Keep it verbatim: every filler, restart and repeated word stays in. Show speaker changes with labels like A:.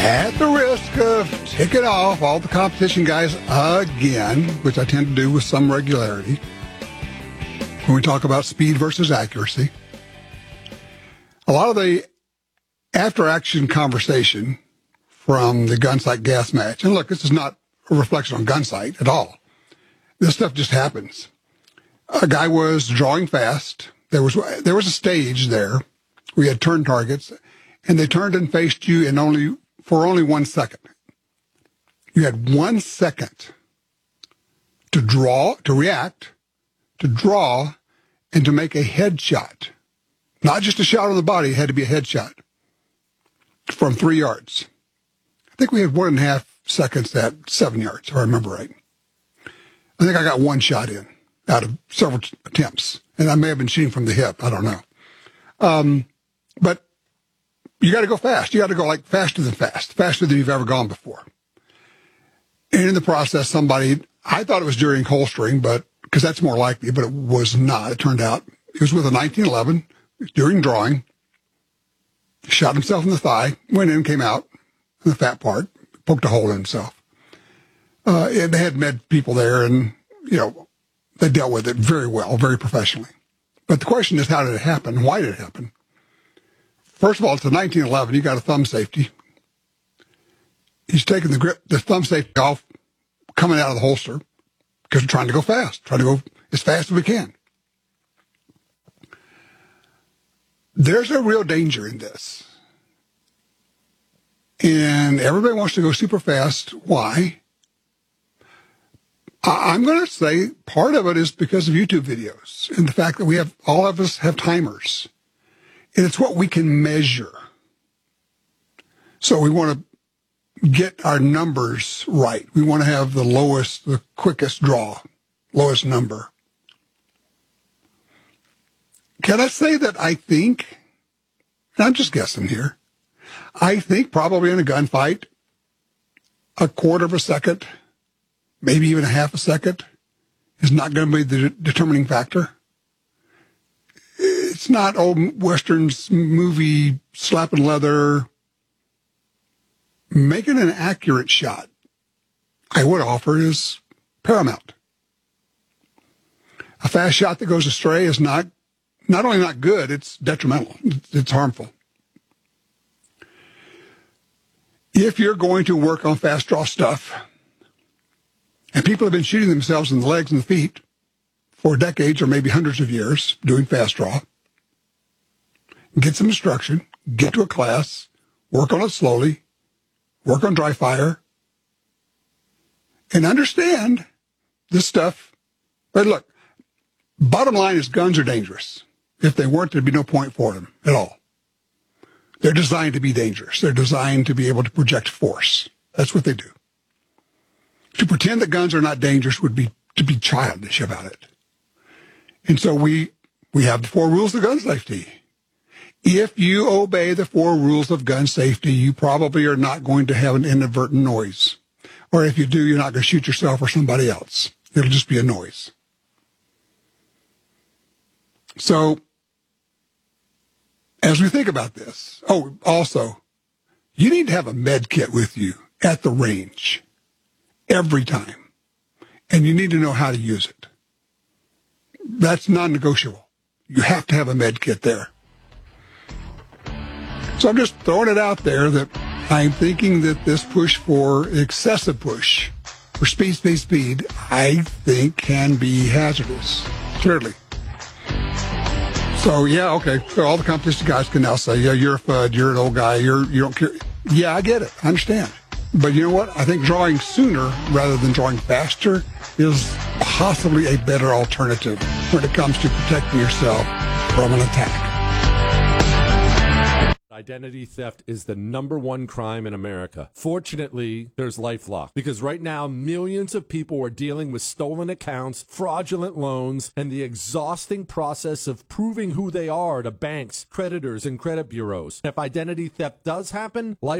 A: At the risk of ticking off all the competition guys again, which I tend to do with some regularity, when we talk about speed versus accuracy, a lot of the after-action conversation from the Gunsight gas match, and look, this is not a reflection on Gunsight at all. This stuff just happens. A guy was drawing fast. There was there was a stage there. We had turn targets, and they turned and faced you in only for only one second. You had one second to draw, to react, to draw, and to make a headshot. Not just a shot on the body, it had to be a headshot from three yards. I think we had one and a half seconds at seven yards, if I remember right. I think I got one shot in out of several attempts, and I may have been shooting from the hip. I don't know. Um, but you got to go fast. You got to go like faster than fast, faster than you've ever gone before. And in the process, somebody, I thought it was during holstering, but because that's more likely, but it was not. It turned out it was with a nineteen eleven during drawing. Shot himself in the thigh, went in, came out in the fat part, poked a hole in himself. Uh, and they had med people there, and you know they dealt with it very well, very professionally. But the question is, how did it happen? Why did it happen? First of all, it's a nineteen eleven. You got a thumb safety. He's taking the grip, the thumb safety off, coming out of the holster because we're trying to go fast, trying to go as fast as we can. There's a real danger in this. And everybody wants to go super fast. Why? I'm going to say part of it is because of YouTube videos and the fact that we have, all of us have timers. And it's what we can measure. So we want to get our numbers right. We want to have the lowest, the quickest draw, lowest number. Can I say that I think, and I'm just guessing here, I think probably in a gunfight, a quarter of a second, maybe even a half a second, is not going to be the determining factor. It's not old Westerns movie slapping leather. Making an accurate shot, I would offer, is paramount. A fast shot that goes astray is not not only not good, it's detrimental. It's harmful. If you're going to work on fast draw stuff, and people have been shooting themselves in the legs and the feet for decades or maybe hundreds of years doing fast draw, get some instruction, get to a class, work on it slowly, work on dry fire, and understand this stuff. But look, bottom line is guns are dangerous. If they weren't, there'd be no point for them at all. They're designed to be dangerous. They're designed to be able to project force. That's what they do. To pretend that guns are not dangerous would be to be childish about it. And so we we have the four rules of gun safety. If you obey the four rules of gun safety, you probably are not going to have an inadvertent noise. Or if you do, you're not going to shoot yourself or somebody else. It'll just be a noise. So, as we think about this, oh, also, you need to have a med kit with you at the range every time. And you need to know how to use it. That's non-negotiable. You have to have a med kit there. So I'm just throwing it out there that I'm thinking that this push for excessive push for speed, speed, speed, I think can be hazardous, clearly. So, yeah, okay. So all the competition guys can now say, yeah, you're a fud, you're an old guy, you're, you don't care. Yeah, I get it. I understand. But you know what? I think drawing sooner rather than drawing faster is possibly a better alternative when it comes to protecting yourself from an attack.
B: Identity theft is the number one crime in America. Fortunately, there's LifeLock, because right now millions of people are dealing with stolen accounts, fraudulent loans, and the exhausting process of proving who they are to banks, creditors, and credit bureaus. If identity theft does happen,